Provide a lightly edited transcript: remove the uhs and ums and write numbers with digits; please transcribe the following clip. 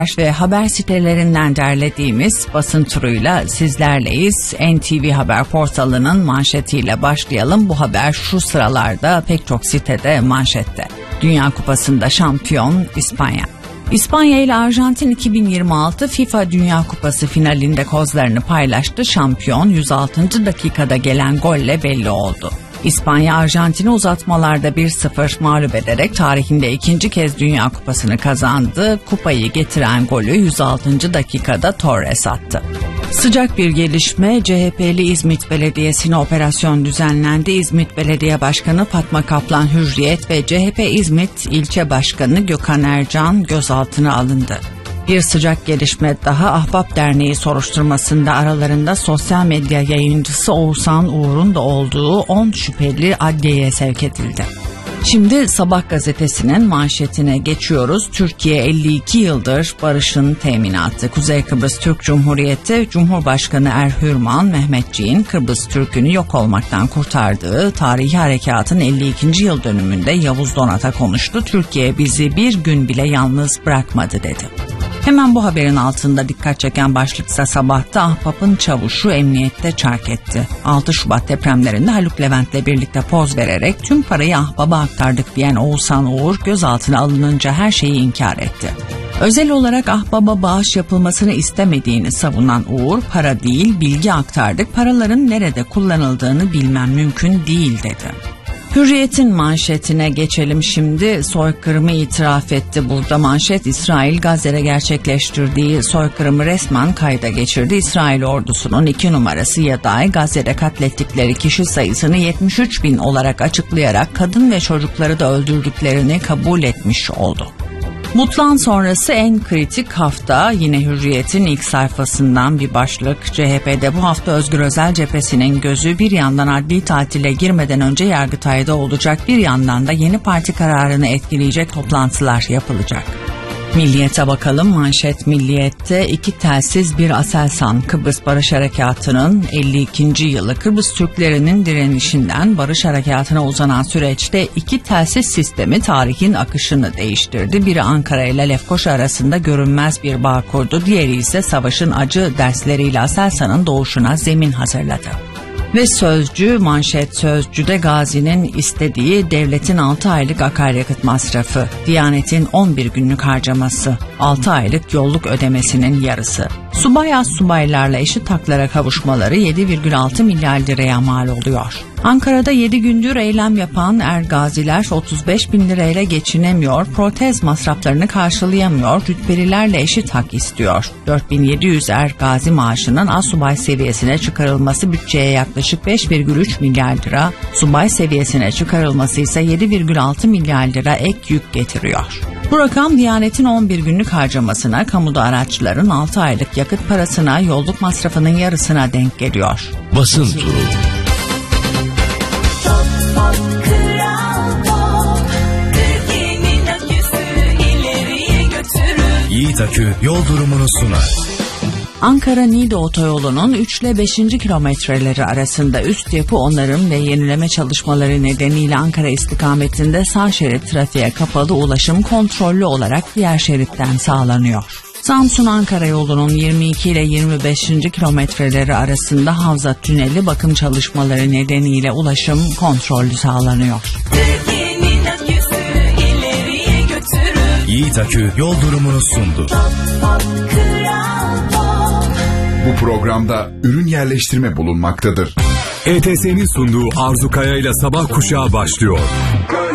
ve haber sitelerinden derlediğimiz basın turuyla sizlerleyiz. NTV Haber portalının manşetiyle başlayalım. Bu haber şu sıralarda pek çok sitede manşette. Dünya Kupası'nda şampiyon İspanya. İspanya ile Arjantin 2026 FIFA Dünya Kupası finalinde kozlarını paylaştı. Şampiyon 106. dakikada gelen golle belli oldu. İspanya Arjantin'i uzatmalarda 1-0 mağlup ederek tarihinde ikinci kez Dünya Kupası'nı kazandı. Kupayı getiren golü 106. dakikada Torres attı. Sıcak bir gelişme, CHP'li İzmit Belediyesi'ne operasyon düzenlendi. İzmit Belediye Başkanı Fatma Kaplan Hürriyet ve CHP İzmit İlçe Başkanı Gökhan Ercan gözaltına alındı. Bir sıcak gelişme daha, Ahbap Derneği soruşturmasında aralarında sosyal medya yayıncısı Oğuzhan Uğur'un da olduğu 10 şüpheli adliyeye sevk edildi. Şimdi Sabah gazetesinin manşetine geçiyoruz. Türkiye 52 yıldır barışın teminatı. Kuzey Kıbrıs Türk Cumhuriyeti Cumhurbaşkanı Erhürman Mehmetçiğin Kıbrıs Türk'ünü yok olmaktan kurtardığı tarihi harekatın 52. yıl dönümünde Yavuz Donat'a konuştu. Türkiye bizi bir gün bile yalnız bırakmadı dedi. Hemen bu haberin altında dikkat çeken başlıksa Sabah'ta Ahbap'ın çavuşu emniyette çark etti. 6 Şubat depremlerinde Haluk Levent'le birlikte poz vererek tüm parayı Ahbap'a aktardık diyen Oğuzhan Uğur gözaltına alınınca her şeyi inkar etti. Özel olarak Ahbap'a bağış yapılmasını istemediğini savunan Uğur, para değil bilgi aktardık, paraların nerede kullanıldığını bilmem mümkün değil dedi. Hürriyet'in manşetine geçelim şimdi. Soykırımı itiraf etti. Burada manşet, İsrail Gazze'de gerçekleştirdiği soykırımı resmen kayda geçirdi. İsrail ordusunun 2 numarası Yadai Gazze'de katlettikleri kişi sayısını 73.000 olarak açıklayarak kadın ve çocukları da öldürdüklerini kabul etmiş oldu. Mutlan sonrası en kritik hafta, yine Hürriyet'in ilk sayfasından bir başlık. CHP'de bu hafta Özgür Özel cephesinin gözü bir yandan adli tatile girmeden önce Yargıtay'da olacak, bir yandan da yeni parti kararını etkileyecek toplantılar yapılacak. Milliyet'e bakalım. Manşet Milliyet'te 2 telsiz bir Aselsan. Kıbrıs Barış Harekatı'nın 52. yılı. Kıbrıs Türklerinin direnişinden barış harekatına uzanan süreçte 2 telsiz sistemi tarihin akışını değiştirdi. Biri Ankara ile Lefkoşa arasında görünmez bir bağ kurdu. Diğeri ise savaşın acı dersleriyle Aselsan'ın doğuşuna zemin hazırladı. Ve Sözcü, manşet Sözcü'de Gazi'nin istediği devletin 6 aylık akaryakıt masrafı, Diyanet'in 11 günlük harcaması, 6 aylık yolluk ödemesinin yarısı. Subay az subaylarla eşit haklara kavuşmaları 7,6 milyar liraya mal oluyor. Ankara'da 7 gündür eylem yapan ergaziler 35.000 lirayla geçinemiyor, protez masraflarını karşılayamıyor, rütbelilerle eşit hak istiyor. 4.700 ergazi maaşının asubay seviyesine çıkarılması bütçeye yaklaşık 5,3 milyar lira, subay seviyesine çıkarılması ise 7,6 milyar lira ek yük getiriyor. Bu rakam Diyanet'in 11 günlük harcamasına, kamuda araçların 6 aylık yakıt parasına, yolluk masrafının yarısına denk geliyor. Basın turu. Yiğit Akü yol durumunu sunar. Ankara-Niğde otoyolunun 3 ile 5. kilometreleri arasında üst yapı onarım ve yenileme çalışmaları nedeniyle Ankara istikametinde sağ şerit trafiğe kapalı, ulaşım kontrollü olarak diğer şeritten sağlanıyor. Samsun-Ankara yolunun 22 ile 25. kilometreleri arasında Havza Tüneli bakım çalışmaları nedeniyle ulaşım kontrollü sağlanıyor. Yiğit Akü yol durumunu sundu. Bu programda ürün yerleştirme bulunmaktadır. ETS'nin sunduğu Arzu Kaya ile Sabah Kuşağı başlıyor.